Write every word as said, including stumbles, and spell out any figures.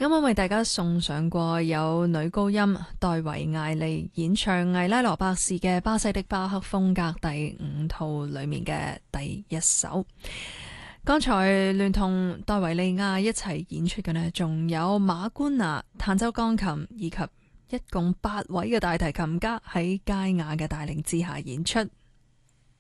啱啱為大家送上過有女高音戴維艾利演唱艾拉羅伯士嘅巴西的巴克風格第五套裏面嘅第一首。剛才聯同戴維利亞一齊演出嘅呢，仲有馬官娜彈奏鋼琴，以及一共八位嘅大提琴家喺佳雅嘅帶領之下演出。